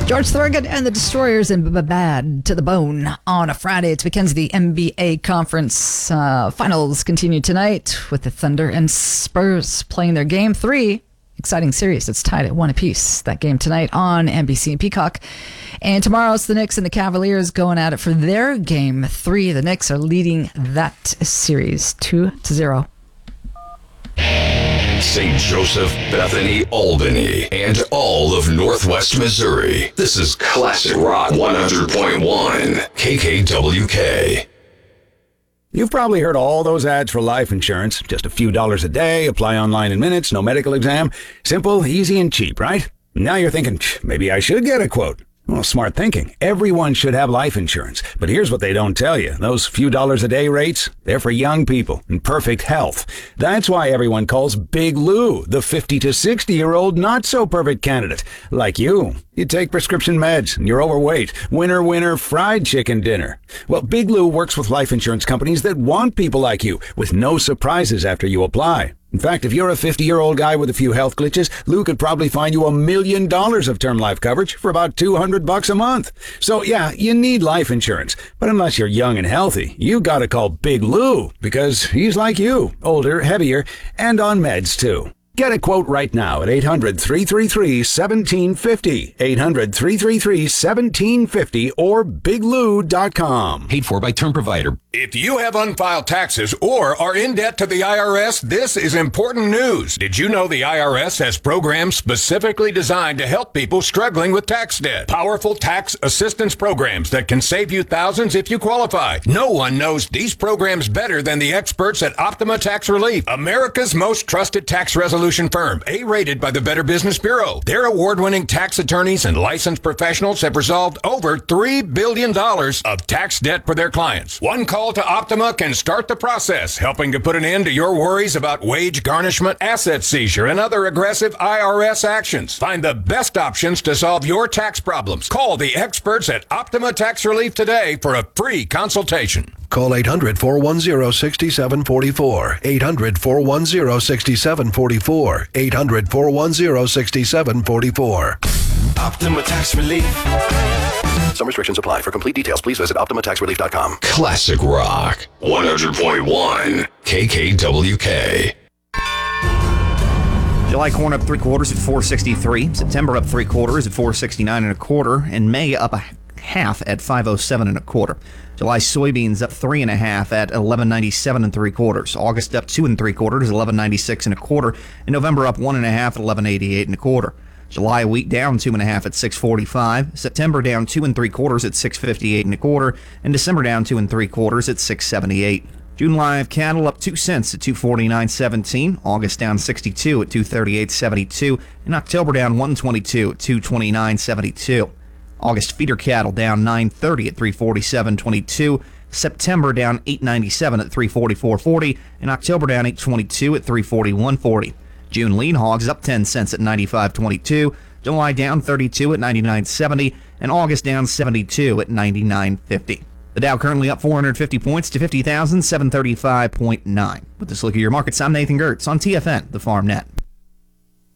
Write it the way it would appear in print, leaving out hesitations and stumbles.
George Thorogood and the Destroyers in Bad to the Bone on a Friday. It's because the NBA Conference Finals continue tonight with the Thunder and Spurs playing their Game 3. Exciting series. It's tied at 1 apiece. That game tonight on NBC and Peacock. And tomorrow it's the Knicks and the Cavaliers going at it for their Game 3. The Knicks are leading that series 2-0. St. Joseph, Bethany, Albany, and all of Northwest Missouri. This is Classic Rock 100.1 KKWK. You've probably heard all those ads for life insurance. Just a few dollars a day, apply online in minutes, no medical exam. Simple, easy, and cheap, right? Now you're thinking, maybe I should get a quote. Well, smart thinking. Everyone should have life insurance. But here's what they don't tell you. Those few dollars a day rates, they're for young people in perfect health. That's why everyone calls Big Lou the 50 to 60-year-old not-so-perfect candidate. Like you. You take prescription meds and you're overweight. Winner, fried chicken dinner. Well, Big Lou works with life insurance companies that want people like you with no surprises after you apply. In fact, if you're a 50-year-old guy with a few health glitches, Lou could probably find you $1 million of term life coverage for about $200 a month. So yeah, you need life insurance. But unless you're young and healthy, you gotta call Big Lou because he's like you, older, heavier, and on meds too. Get a quote right now at 800-333-1750, 800-333-1750, or biglou.com. Paid for by Term Provider. If you have unfiled taxes or are in debt to the IRS, this is important news. Did you know the IRS has programs specifically designed to help people struggling with tax debt? Powerful tax assistance programs that can save you thousands if you qualify. No one knows these programs better than the experts at Optima Tax Relief, America's most trusted tax resolution firm, A-rated by the Better Business Bureau. Their award-winning tax attorneys and licensed professionals have resolved over $3 billion of tax debt for their clients. One call to Optima can start the process, helping to put an end to your worries about wage garnishment, asset seizure, and other aggressive IRS actions. Find the best options to solve your tax problems. Call the experts at Optima Tax Relief today for a free consultation. Call 800-410-6744. 800-410-6744. 800-410-6744. Optima Tax Relief. Some restrictions apply. For complete details, please visit OptimaTaxRelief.com. Classic Rock 100.1 KKWK. July corn up 3/4 at $4.63. September up 3/4 at $4.69 1/4, and May up a half at $5.07 1/4. July soybeans up 3 1/2 at $11.97 3/4. August up 2 3/4 is $11.96 1/4, and November up 1 1/2 at $11.88 1/4. July wheat down 2 1/2 at $6.45. September down 2 3/4 at $6.58 1/4, and December down 2 3/4 at $6.78. June live cattle up 2 cents at $249.17. August down 62 at $238.72, and October down 122 at $229.72. August feeder cattle down 9.30 at $347.22. September down 8.97 at $344.40, and October down 8.22 at $341.40. June lean hogs up 10 cents at $95.22. July down 32 at $99.70, and August down 72 at $99.50. The Dow currently up 450 points to 50,735.9. With this look at your markets, I'm Nathan Gertz on TFN, the Farm Net.